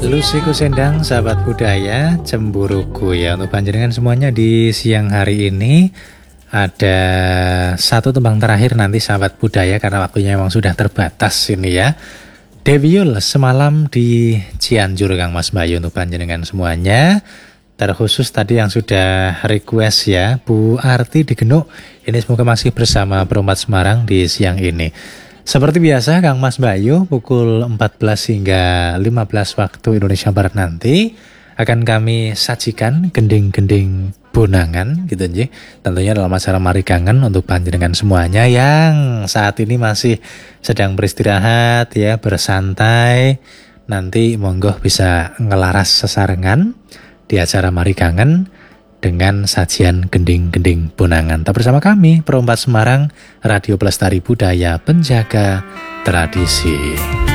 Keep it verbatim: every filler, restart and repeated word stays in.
Selusiku sendang sahabat budaya cemburuku ya. Untuk panjenengan semuanya di siang hari ini ada satu tembang terakhir nanti sahabat budaya, karena waktunya memang sudah terbatas ini ya. Dewi Yul semalam di Cianjur Kang Mas Bayu untuk panjenengan semuanya. Terkhusus tadi yang sudah request ya, Bu Arti di Genuk. Ini semoga masih bersama Perumpat Semarang di siang ini. Seperti biasa Kang Mas Bayu pukul empat belas hingga lima belas waktu Indonesia Barat nanti akan kami sajikan gending-gending bonangan gitu nji. Tentunya dalam acara Mari Kangen untuk panjenengan semuanya yang saat ini masih sedang beristirahat ya, bersantai. Nanti monggo bisa ngelaras sesarengan di acara Mari Kangen dengan sajian gending-gending bonangan. Tetap bersama kami, Perumpat Semarang, Radio Pelestari Budaya Penjaga Tradisi.